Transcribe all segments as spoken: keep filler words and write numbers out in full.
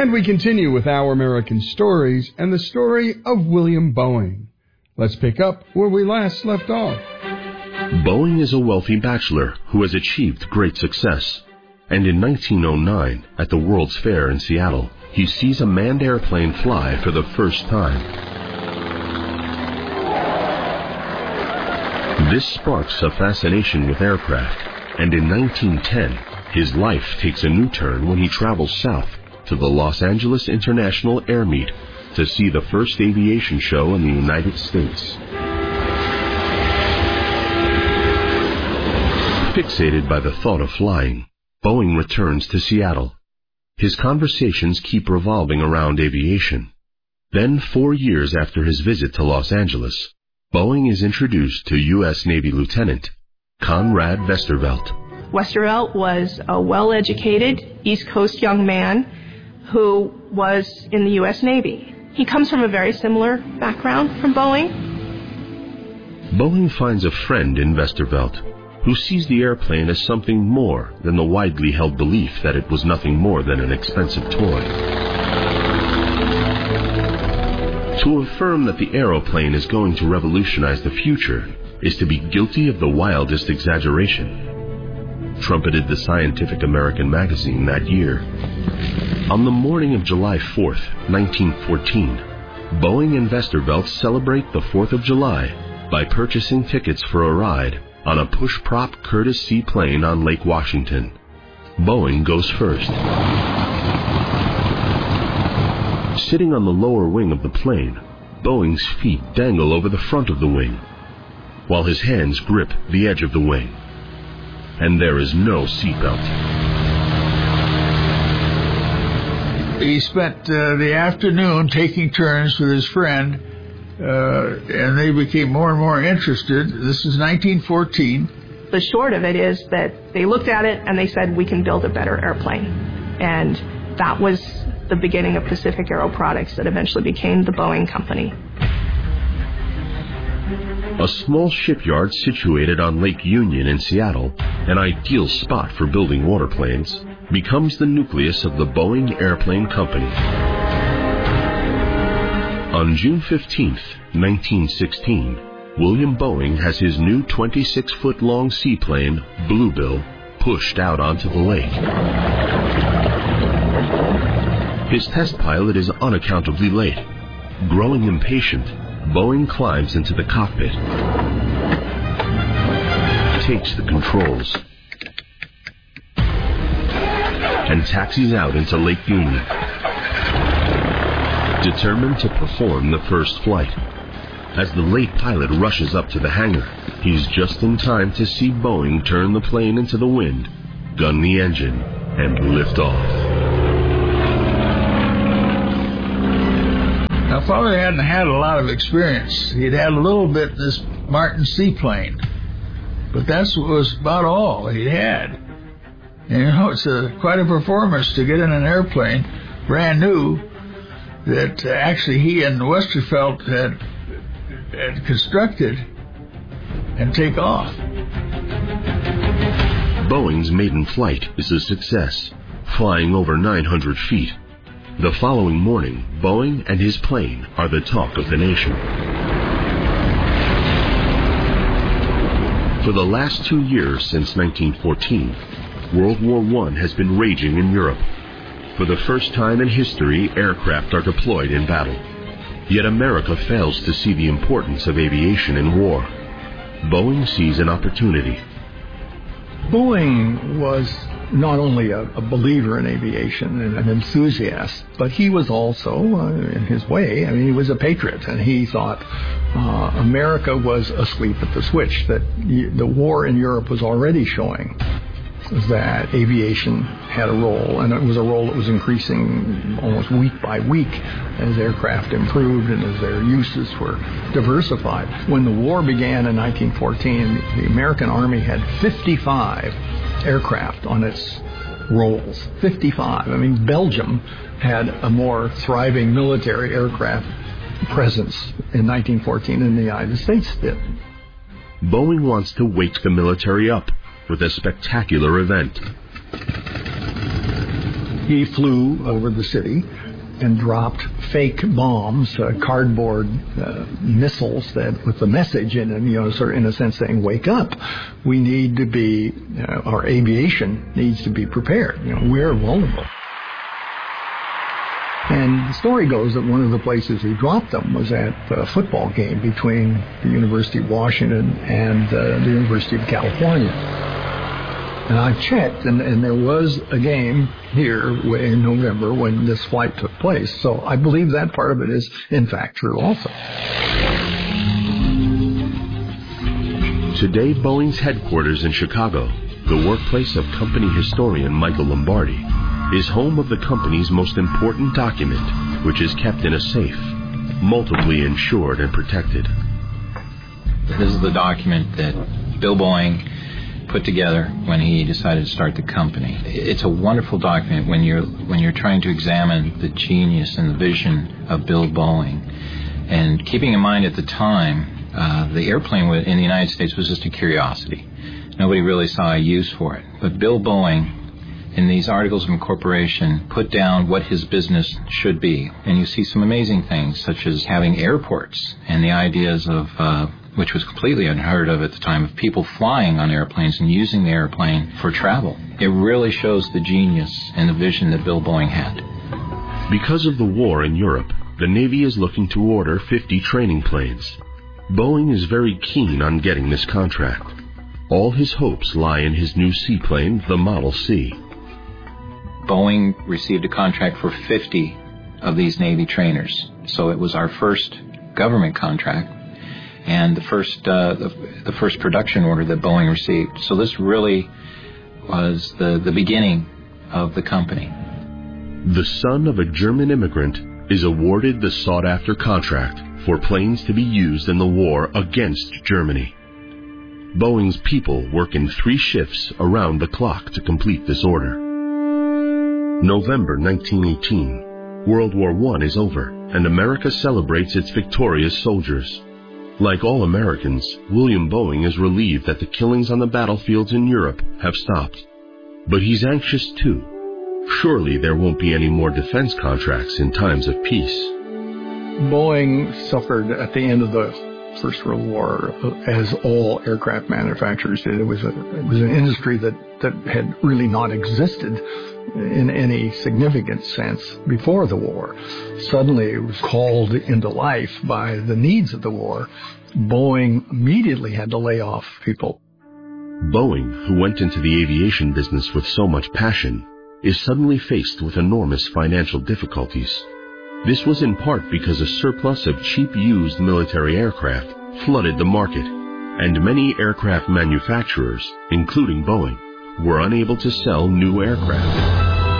And we continue with Our American Stories and the story of William Boeing. Let's pick up where we last left off. Boeing is a wealthy bachelor who has achieved great success. And in nineteen oh nine, at the World's Fair in Seattle, he sees a manned airplane fly for the first time. This sparks a fascination with aircraft, and in nineteen ten, his life takes a new turn when he travels south to the Los Angeles International Air Meet to see the first aviation show in the United States. Fixated by the thought of flying, Boeing returns to Seattle. His conversations keep revolving around aviation. Then, four years after his visit to Los Angeles, Boeing is introduced to U S Navy Lieutenant Conrad Westervelt. Westervelt was a well-educated East Coast young man who was in the U S Navy. He comes from a very similar background from Boeing. Boeing finds a friend in Westervelt, who sees the airplane as something more than the widely held belief that it was nothing more than an expensive toy. To affirm that the aeroplane is going to revolutionize the future is to be guilty of the wildest exaggeration, trumpeted the Scientific American magazine that year. On the morning of July fourth, nineteen fourteen, Boeing and Westervelt celebrate the fourth of July by purchasing tickets for a ride on a push-prop Curtiss seaplane on Lake Washington. Boeing goes first. Sitting on the lower wing of the plane, Boeing's feet dangle over the front of the wing, while his hands grip the edge of the wing. And there is no seatbelt. He spent uh, the afternoon taking turns with his friend, uh, and they became more and more interested. This is nineteen fourteen. The short of it is that they looked at it and they said, we can build a better airplane. And that was the beginning of Pacific Aero Products that eventually became the Boeing Company. A small shipyard situated on Lake Union in Seattle, an ideal spot for building waterplanes, becomes the nucleus of the Boeing Airplane Company. On June fifteenth, nineteen sixteen, William Boeing has his new twenty-six foot long seaplane, Bluebill, pushed out onto the lake. His test pilot is unaccountably late. Growing impatient, Boeing climbs into the cockpit, takes the controls, and taxis out into Lake Union, determined to perform the first flight. As the late pilot rushes up to the hangar, he's just in time to see Boeing turn the plane into the wind, gun the engine, and lift off. Now, Father hadn't had a lot of experience. He'd had a little bit in this Martin seaplane, but that's what was about all he had. And you know, it's a, quite a performance to get in an airplane, brand new, that uh, actually he and Westervelt had, had constructed and take off. Boeing's maiden flight is a success, flying over nine hundred feet. The following morning, Boeing and his plane are the talk of the nation. For the last two years since nineteen fourteen, World War One has been raging in Europe. For the first time in history, aircraft are deployed in battle. Yet America fails to see the importance of aviation in war. Boeing sees an opportunity. Boeing was not only a, a believer in aviation and an enthusiast, but he was also, uh, in his way, I mean, he was a patriot, and he thought uh, America was asleep at the switch, that y- the war in Europe was already showing that aviation had a role, and it was a role that was increasing almost week by week as aircraft improved and as their uses were diversified. When the war began in nineteen fourteen, the American Army had fifty-five aircraft on its rolls. fifty-five. I mean, Belgium had a more thriving military aircraft presence in nineteen fourteen than the United States did. Boeing wants to wake the military up with a spectacular event. He flew over the city and dropped fake bombs, uh, cardboard uh, missiles that with the message in them, you know, sort of in a sense saying, wake up. We need to be, uh, our aviation needs to be prepared. You know, we're vulnerable. And the story goes that one of the places he dropped them was at a football game between the University of Washington and uh, the University of California. And I checked, and, and there was a game here in November when this flight took place. So I believe that part of it is, in fact, true also. Today, Boeing's headquarters in Chicago, the workplace of company historian Michael Lombardi, is home of the company's most important document, which is kept in a safe, multiply insured and protected. This is the document that Bill Boeing put together when he decided to start the company. It's a wonderful document when you're when you're trying to examine the genius and the vision of Bill Boeing. And keeping in mind at the time, uh, the airplane in the United States was just a curiosity. Nobody really saw a use for it. But Bill Boeing, in these articles of incorporation, put down what his business should be. And you see some amazing things, such as having airports and the ideas of uh, which was completely unheard of at the time, of people flying on airplanes and using the airplane for travel. It really shows the genius and the vision that Bill Boeing had. Because of the war in Europe, the Navy is looking to order fifty training planes. Boeing is very keen on getting this contract. All his hopes lie in his new seaplane, the Model C. Boeing received a contract for fifty of these Navy trainers. So it was our first government contract and the first uh, the, the first production order that Boeing received. So this really was the, the beginning of the company. The son of a German immigrant is awarded the sought-after contract for planes to be used in the war against Germany. Boeing's people work in three shifts around the clock to complete this order. November nineteen eighteen. World War One is over, and America celebrates its victorious soldiers. Like all Americans, William Boeing is relieved that the killings on the battlefields in Europe have stopped. But he's anxious too. Surely there won't be any more defense contracts in times of peace. Boeing suffered at the end of the First World War, as all aircraft manufacturers did. It was a, it was an industry that, that had really not existed in any significant sense before the war. Suddenly it was called into life by the needs of the war. Boeing immediately had to lay off people. Boeing, who went into the aviation business with so much passion, is suddenly faced with enormous financial difficulties. This was in part because a surplus of cheap used military aircraft flooded the market, and many aircraft manufacturers, including Boeing, were unable to sell new aircraft.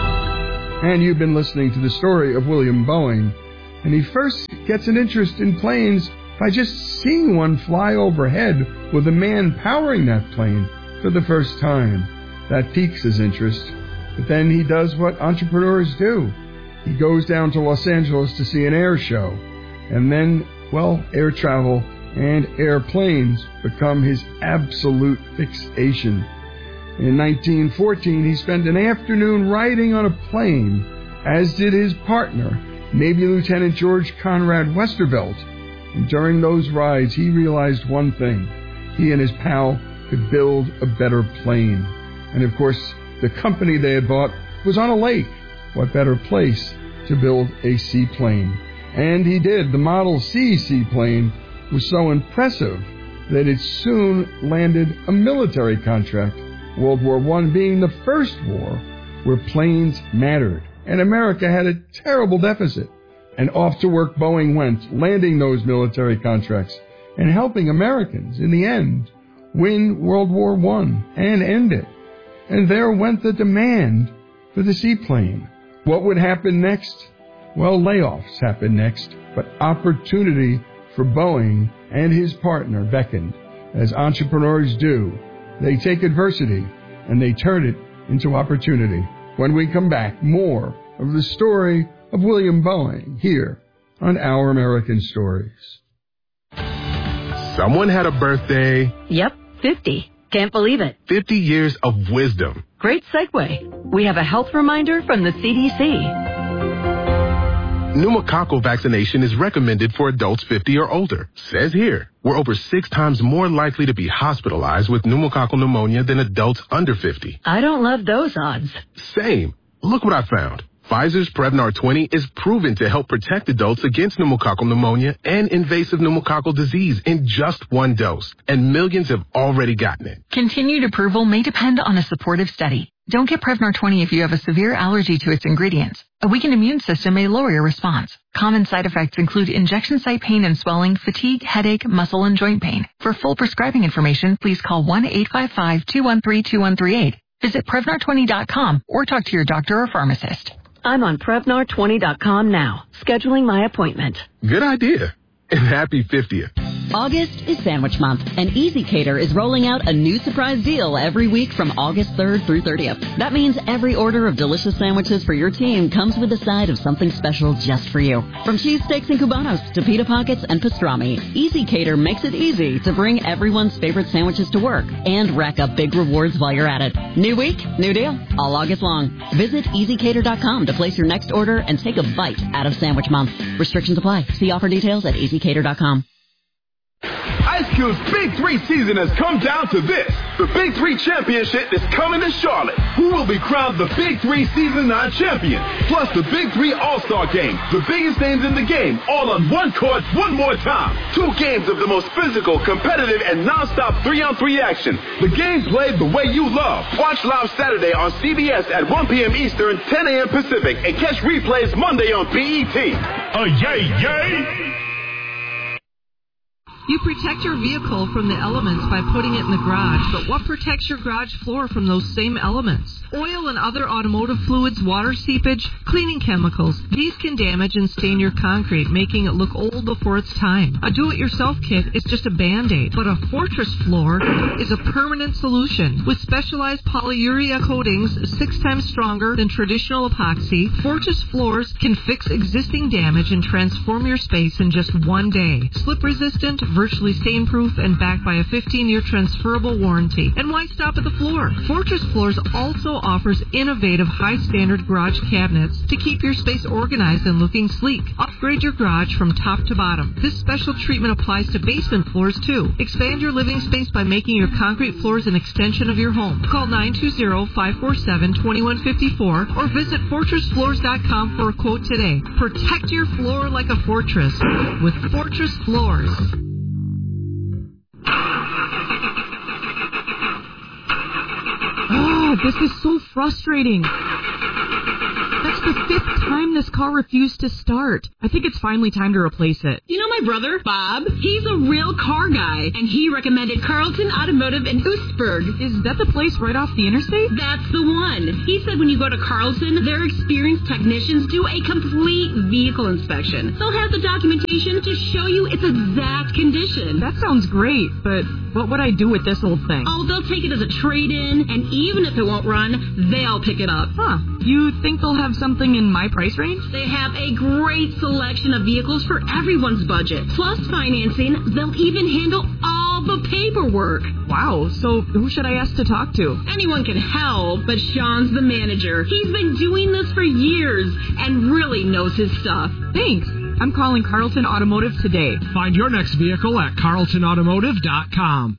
And you've been listening to the story of William Boeing, and he first gets an interest in planes by just seeing one fly overhead with a man powering that plane for the first time. That piques his interest. But then he does what entrepreneurs do. He goes down to Los Angeles to see an air show. And then, well, air travel and airplanes become his absolute fixation. In nineteen fourteen, he spent an afternoon riding on a plane, as did his partner, Navy Lieutenant George Conrad Westervelt. And during those rides, he realized one thing. He and his pal could build a better plane. And of course, the company they had bought was on a lake. What better place to build a seaplane? And he did. The Model C seaplane was so impressive that it soon landed a military contract, World War One being the first war where planes mattered. And America had a terrible deficit. And off to work Boeing went, landing those military contracts and helping Americans, in the end, win World War One and end it. And there went the demand for the seaplane. What would happen next? Well, layoffs happened next, but opportunity for Boeing and his partner beckoned. As entrepreneurs do, they take adversity and they turn it into opportunity. When we come back, more of the story of William Boeing here on Our American Stories. Someone had a birthday. Yep, fifty. Can't believe it. fifty years of wisdom. Great segue. We have a health reminder from the C D C. Pneumococcal vaccination is recommended for adults fifty or older. Says here, we're over six times more likely to be hospitalized with pneumococcal pneumonia than adults under fifty. I don't love those odds. Same. Look what I found. Pfizer's Prevnar twenty is proven to help protect adults against pneumococcal pneumonia and invasive pneumococcal disease in just one dose. And millions have already gotten it. Continued approval may depend on a supportive study. Don't get Prevnar twenty if you have a severe allergy to its ingredients. A weakened immune system may lower your response. Common side effects include injection site pain and swelling, fatigue, headache, muscle, and joint pain. For full prescribing information, please call one eight five five, two one three, two one three eight. Visit Prevnar twenty dot com or talk to your doctor or pharmacist. I'm on Prevnar twenty dot com now, scheduling my appointment. Good idea. And happy fiftieth. August is Sandwich Month, and Easy Cater is rolling out a new surprise deal every week from August third through thirtieth. That means every order of delicious sandwiches for your team comes with a side of something special just for you. From cheesesteaks and cubanos to pita pockets and pastrami, Easy Cater makes it easy to bring everyone's favorite sandwiches to work and rack up big rewards while you're at it. New week, new deal, all August long. Visit easy cater dot com to place your next order and take a bite out of Sandwich Month. Restrictions apply. See offer details at easy cater dot com. Ice Cube's Big Three season has come down to this. The Big Three Championship is coming to Charlotte. Who will be crowned the Big Three Season nine champion? Plus the Big Three All-Star Game. The biggest names in the game, all on one court, one more time. Two games of the most physical, competitive, and non-stop three-on-three action. The games played the way you love. Watch live Saturday on C B S at one p.m. Eastern, ten a.m. Pacific, and catch replays Monday on B E T. A yay, yay! You protect your vehicle from the elements by putting it in the garage, but what protects your garage floor from those same elements? Oil and other automotive fluids, water seepage, cleaning chemicals. These can damage and stain your concrete, making it look old before its time. A do-it-yourself kit is just a Band-Aid, but a Fortress floor is a permanent solution. With specialized polyurea coatings six times stronger than traditional epoxy, Fortress floors can fix existing damage and transform your space in just one day. Slip-resistant, virtually stain-proof, and backed by a fifteen-year transferable warranty. And why stop at the floor? Fortress Floors also offers innovative high-standard garage cabinets to keep your space organized and looking sleek. Upgrade your garage from top to bottom. This special treatment applies to basement floors, too. Expand your living space by making your concrete floors an extension of your home. Call nine two zero, five four seven, two one five four or visit fortress floors dot com for a quote today. Protect your floor like a fortress with Fortress Floors. Oh, this is so frustrating. That's the fifth time this car refused to start. I think it's finally time to replace it. You know my brother, Bob? He's a real car guy, and he recommended Carlton Automotive in Oostburg. Is that the place right off the interstate? That's the one. He said when you go to Carlton, their experienced technicians do a complete vehicle inspection. They'll have the documentation to show you its exact condition. That sounds great, but what would I do with this old thing? Oh, they'll take it as a trade-in, and even if it won't run, they'll pick it up. Huh. You think they'll have something in my price range? They have a great selection of vehicles for everyone's budget. Plus financing, they'll even handle all the paperwork. Wow, so who should I ask to talk to? Anyone can help, but Sean's the manager. He's been doing this for years and really knows his stuff. Thanks. I'm calling Carlton Automotive today. Find your next vehicle at carlton automotive dot com.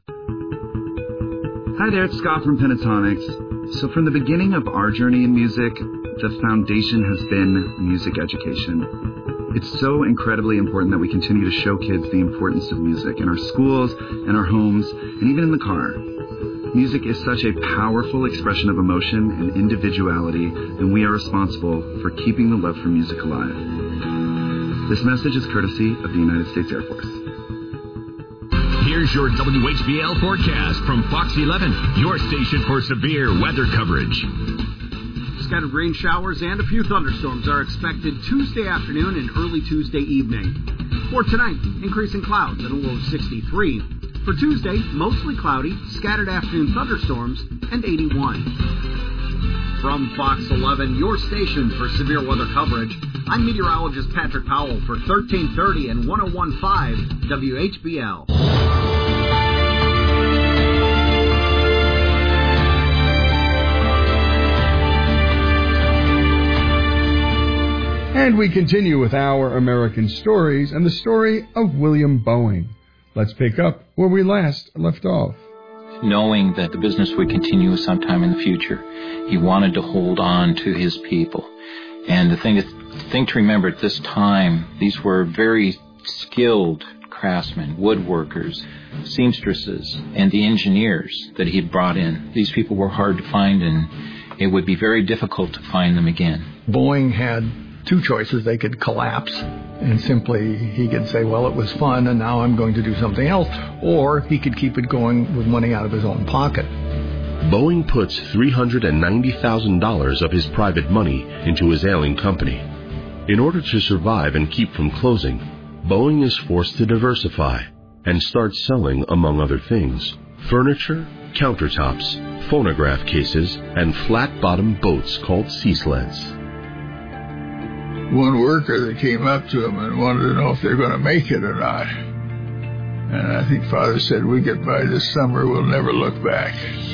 Hi there, it's Scott from Pentatonics. So from the beginning of our journey in music, the foundation has been music education. It's so incredibly important that we continue to show kids the importance of music in our schools, in our homes, and even in the car. Music is such a powerful expression of emotion and individuality, and we are responsible for keeping the love for music alive. This message is courtesy of the United States Air Force. Here's your W H B L forecast from Fox eleven, your station for severe weather coverage. Scattered rain showers and a few thunderstorms are expected Tuesday afternoon and early Tuesday evening. For tonight, increasing clouds at a low of sixty-three. For Tuesday, mostly cloudy, scattered afternoon thunderstorms, and eighty-one. From Fox eleven, your station for severe weather coverage, I'm meteorologist Patrick Powell for thirteen thirty and one oh one point five W H B L. And we continue with our American stories and the story of William Boeing. Let's pick up where we last left off. Knowing that the business would continue sometime in the future, he wanted to hold on to his people. And the thing, the thing to remember at this time, these were very skilled craftsmen, woodworkers, seamstresses, and the engineers that he'd brought in. These people were hard to find, and it would be very difficult to find them again. Boeing had two choices. They could collapse, and simply he could say, well, it was fun, and now I'm going to do something else. Or he could keep it going with money out of his own pocket. Boeing puts three hundred ninety thousand dollars of his private money into his ailing company. In order to survive and keep from closing, Boeing is forced to diversify and start selling, among other things, furniture, countertops, phonograph cases, and flat-bottom boats called sea sleds. One worker that came up to him and wanted to know if they're going to make it or not. And I think Father said, we get by this summer, we'll never look back.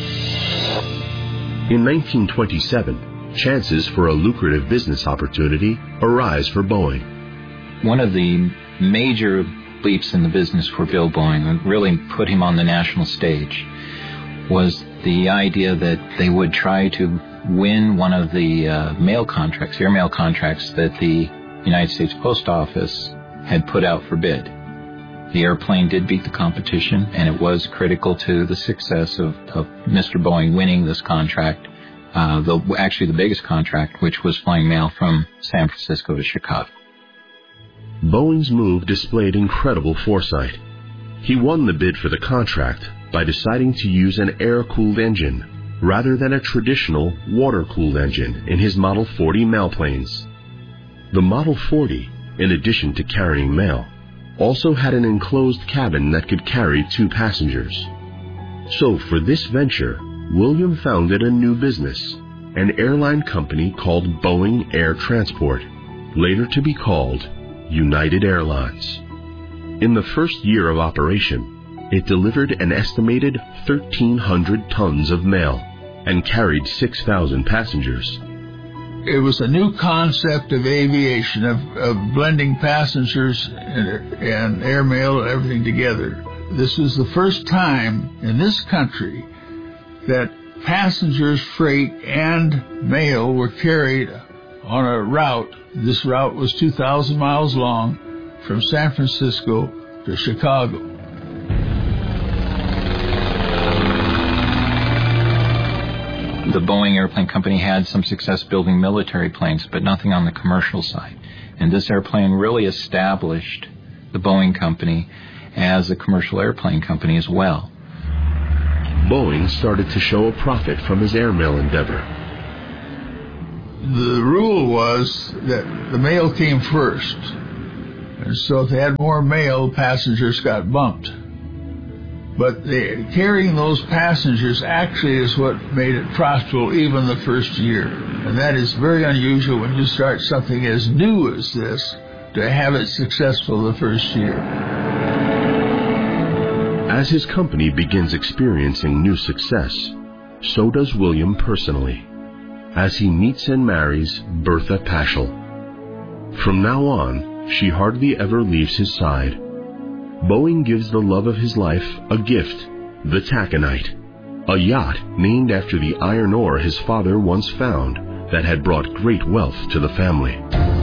In nineteen twenty-seven, chances for a lucrative business opportunity arise for Boeing. One of the major leaps in the business for Bill Boeing, and really put him on the national stage, was the idea that they would try to win one of the uh, mail contracts, airmail contracts that the United States Post Office had put out for bid. The airplane did beat the competition, and it was critical to the success of, of Mister Boeing winning this contract, uh, the, actually the biggest contract, which was flying mail from San Francisco to Chicago. Boeing's move displayed incredible foresight. He won the bid for the contract by deciding to use an air-cooled engine rather than a traditional water-cooled engine in his Model forty mailplanes. The Model forty, in addition to carrying mail, also had an enclosed cabin that could carry two passengers. So for this venture, William founded a new business, an airline company called Boeing Air Transport, later to be called United Airlines. In the first year of operation, it delivered an estimated thirteen hundred tons of mail and carried six thousand passengers. It was a new concept of aviation, of, of blending passengers and, and airmail and everything together. This was the first time in this country that passengers, freight, and mail were carried on a route. This route was two thousand miles long from San Francisco to Chicago. The Boeing Airplane Company had some success building military planes, but nothing on the commercial side. And this airplane really established the Boeing Company as a commercial airplane company as well. Boeing started to show a profit from his airmail endeavor. The rule was that the mail came first. And so if they had more mail, passengers got bumped. But they, carrying those passengers actually is what made it profitable even the first year. And that is very unusual when you start something as new as this to have it successful the first year. As his company begins experiencing new success, so does William personally, as he meets and marries Bertha Paschal. From now on, she hardly ever leaves his side. Boeing gives the love of his life a gift, the Taconite, a yacht named after the iron ore his father once found that had brought great wealth to the family.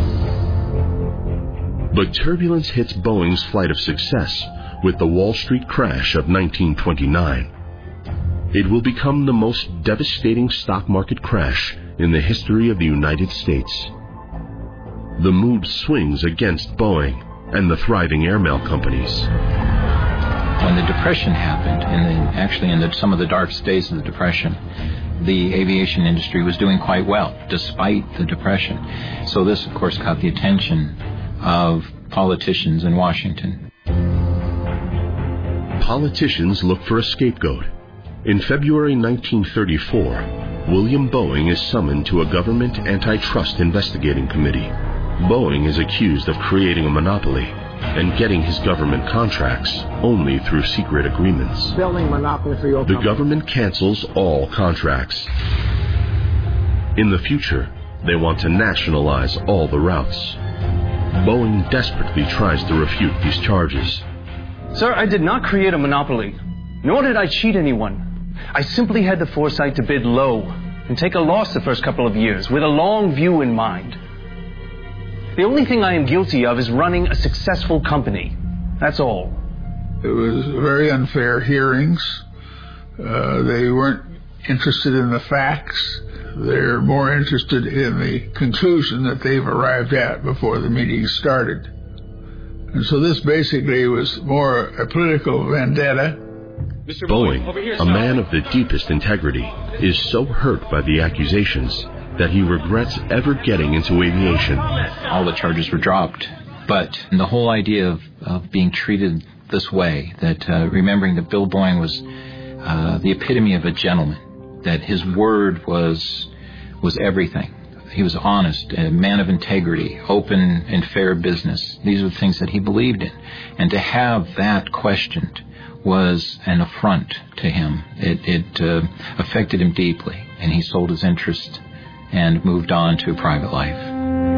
But turbulence hits Boeing's flight of success with the Wall Street crash of nineteen twenty-nine. It will become the most devastating stock market crash in the history of the United States. The mood swings against Boeing and the thriving airmail companies. When the Depression happened, and actually in the, some of the darkest days of the Depression, the aviation industry was doing quite well, despite the Depression. So this, of course, caught the attention of politicians in Washington. Politicians look for a scapegoat. In February nineteen thirty-four, William Boeing is summoned to a government antitrust investigating committee. Boeing is accused of creating a monopoly and getting his government contracts only through secret agreements. Building monopoly for your The government cancels all contracts. In the future, They want to nationalize all the routes. Boeing desperately tries to refute these charges. Sir, I did not create a monopoly, nor did I cheat anyone. I simply had the foresight to bid low and take a loss the first couple of years with a long view in mind. The only thing I am guilty of is running a successful company. That's all. It was very unfair hearings. Uh, they weren't interested in the facts. They're more interested in the conclusion that they've arrived at before the meeting started. And so this basically was more a political vendetta. Boeing, a man of the deepest integrity, is so hurt by the accusations that he regrets ever getting into aviation. All the charges were dropped, but the whole idea of, of being treated this way, that uh, remembering that Bill Boeing was uh, the epitome of a gentleman, that his word was was everything. He was honest, a man of integrity, open and fair business. These are the things that he believed in. And to have that questioned was an affront to him. It, it uh, affected him deeply, and he sold his interest and moved on to private life.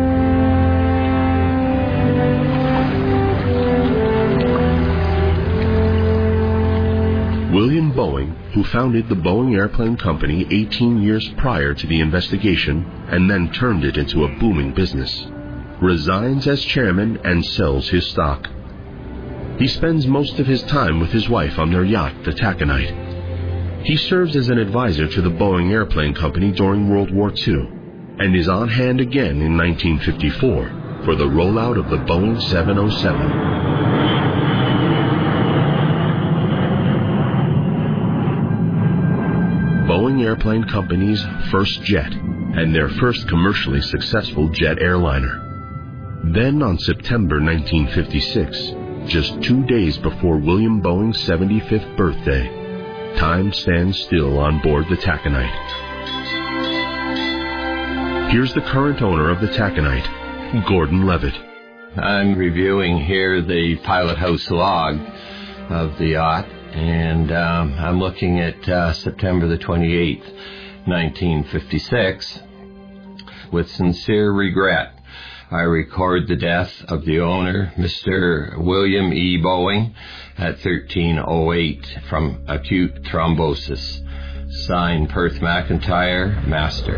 William Boeing, who founded the Boeing Airplane Company eighteen years prior to the investigation and then turned it into a booming business, resigns as chairman and sells his stock. He spends most of his time with his wife on their yacht, the Taconite. He serves as an advisor to the Boeing Airplane Company during World War Two and is on hand again in nineteen fifty-four for the rollout of the Boeing seven oh seven. Boeing Airplane Company's first jet, and their first commercially successful jet airliner. Then on September nineteen fifty-six, just two days before William Boeing's seventy-fifth birthday, time stands still on board the Taconite. Here's the current owner of the Taconite, Gordon Levitt. I'm reviewing here the pilot house log of the yacht, and um, I'm looking at uh, September the twenty-eighth, nineteen fifty-six. With sincere regret, I record the death of the owner, Mister William E. Boeing, at thirteen oh eight from acute thrombosis. Signed, Perth McIntyre, Master.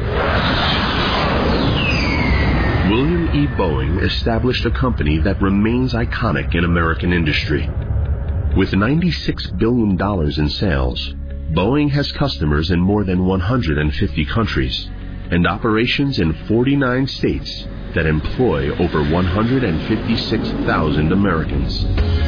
William E. Boeing established a company that remains iconic in American industry. With ninety-six billion dollars in sales, Boeing has customers in more than one hundred fifty countries and operations in forty-nine states that employ over one hundred fifty-six thousand Americans.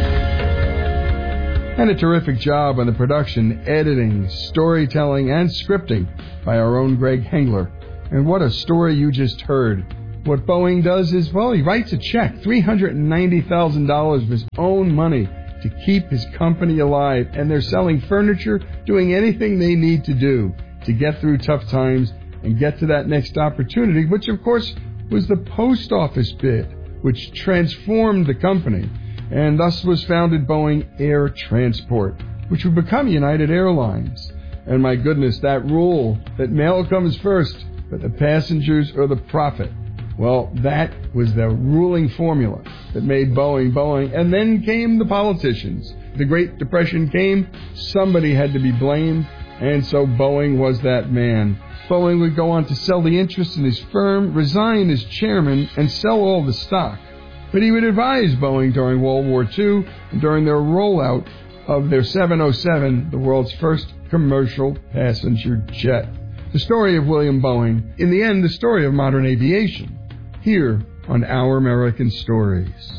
And a terrific job on the production, editing, storytelling, and scripting by our own Greg Hengler. And what a story you just heard. What Boeing does is, well, he writes a check, three hundred ninety thousand dollars of his own money, to keep his company alive, and they're selling furniture, doing anything they need to do to get through tough times and get to that next opportunity, which of course was the post office bid, which transformed the company, and thus was founded Boeing Air Transport, which would become United Airlines. And my goodness, that rule that mail comes first, but the passengers or the profit. Well, that was the ruling formula that made Boeing Boeing. And then came the politicians. The Great Depression came, somebody had to be blamed, and so Boeing was that man. Boeing would go on to sell the interest in his firm, resign as chairman, and sell all the stock. But he would advise Boeing during World War Two and during their rollout of their seven oh seven, the world's first commercial passenger jet. The story of William Boeing, in the end, the story of modern aviation. Here on Our American Stories.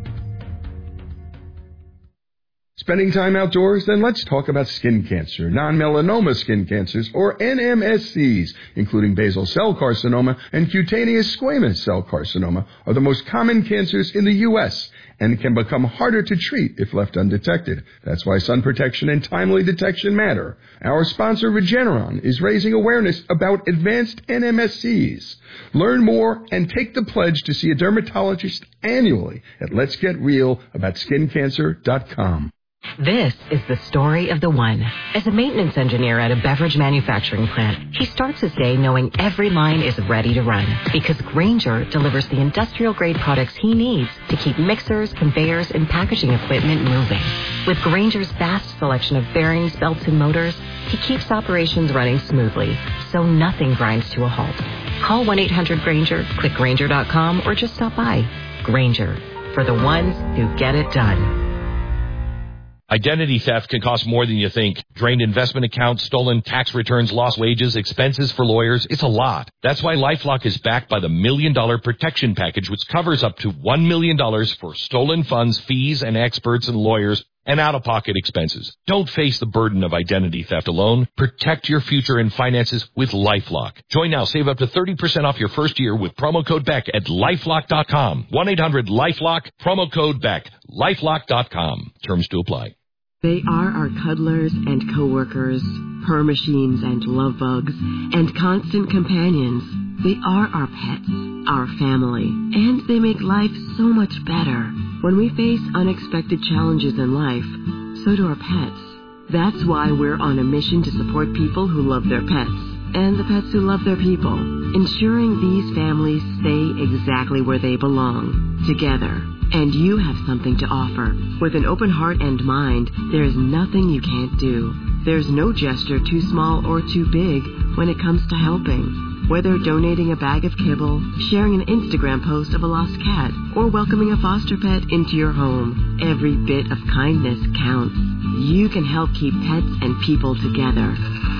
Spending time outdoors? Then let's talk about skin cancer, non-melanoma skin cancers, or N M S Cs, including basal cell carcinoma and cutaneous squamous cell carcinoma, are the most common cancers in the U S and can become harder to treat if left undetected. That's why sun protection and timely detection matter. Our sponsor, Regeneron, is raising awareness about advanced N M S Cs. Learn more and take the pledge to see a dermatologist annually at lets get real about skin cancer dot com. This is the story of the one. As a maintenance engineer at a beverage manufacturing plant, he starts his day knowing every line is ready to run because Grainger delivers the industrial-grade products he needs to keep mixers, conveyors, and packaging equipment moving. With Grainger's vast selection of bearings, belts, and motors, he keeps operations running smoothly, so nothing grinds to a halt. Call one eight hundred Grainger, click Grainger dot com, or just stop by. Grainger, for the ones who get it done. Identity theft can cost more than you think. Drained investment accounts, stolen tax returns, lost wages, expenses for lawyers. It's a lot. That's why LifeLock is backed by the Million Dollar Protection Package, which covers up to one million dollars for stolen funds, fees, and experts and lawyers, and out-of-pocket expenses. Don't face the burden of identity theft alone. Protect your future and finances with LifeLock. Join now. Save up to thirty percent off your first year with promo code Beck at LifeLock dot com. one eight hundred LifeLock, promo code Beck. LifeLock dot com. Terms to apply. They are our cuddlers and coworkers, purr machines and love bugs, and constant companions. They are our pets, our family, and they make life so much better. When we face unexpected challenges in life, so do our pets. That's why we're on a mission to support people who love their pets, and the pets who love their people, ensuring these families stay exactly where they belong, together. And you have something to offer. With an open heart and mind, there is nothing you can't do. There's no gesture too small or too big when it comes to helping. Whether donating a bag of kibble, sharing an Instagram post of a lost cat, or welcoming a foster pet into your home, every bit of kindness counts. You can help keep pets and people together.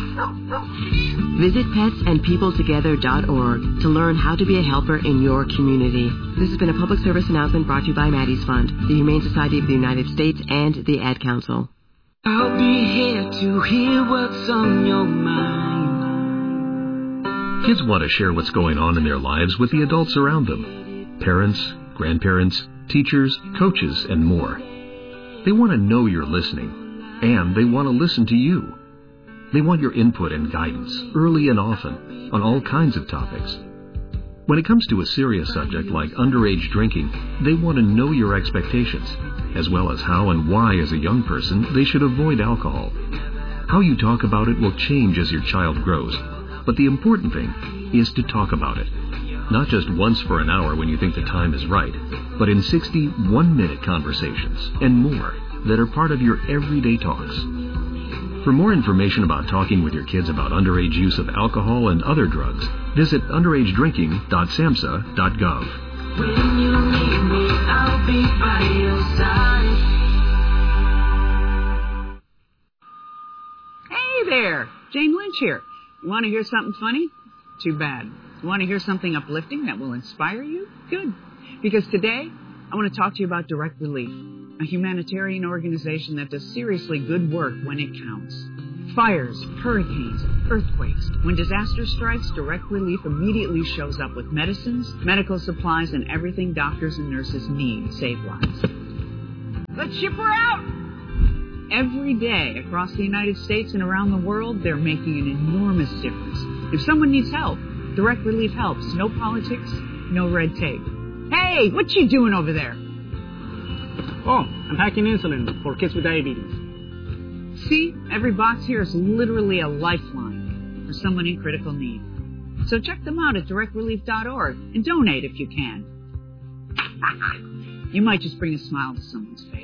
Visit pets and people together dot org to learn how to be a helper in your community. This has been a public service announcement brought to you by Maddie's Fund, the Humane Society of the United States, and the Ad Council. I'll be here to hear what's on your mind. Kids want to share what's going on in their lives with the adults around them. Parents, grandparents, teachers, coaches, and more. They want to know you're listening, and they want to listen to you. They want your input and guidance, early and often, on all kinds of topics. When it comes to a serious subject like underage drinking, they want to know your expectations, as well as how and why as a young person they should avoid alcohol. How you talk about it will change as your child grows, but the important thing is to talk about it. Not just once for an hour when you think the time is right, but in sixty one-minute conversations and more that are part of your everyday talks. For more information about talking with your kids about underage use of alcohol and other drugs, visit underage drinking dot samhsa dot gov. When you need me, I'll be by your side. Hey there, Jane Lynch here. You want to hear something funny? Too bad. You want to hear something uplifting that will inspire you? Good. Because today, I want to talk to you about Direct Relief, a humanitarian organization that does seriously good work when it counts. Fires, hurricanes, earthquakes. When disaster strikes, Direct Relief immediately shows up with medicines, medical supplies, and everything doctors and nurses need to save lives. Let's ship her out! Every day across the United States and around the world, they're making an enormous difference. If someone needs help, Direct Relief helps. No politics, no red tape. Hey, what you doing over there? Oh, I'm packing insulin for kids with diabetes. See, every box here is literally a lifeline for someone in critical need. So check them out at direct relief dot org and donate if you can. You might just bring a smile to someone's face.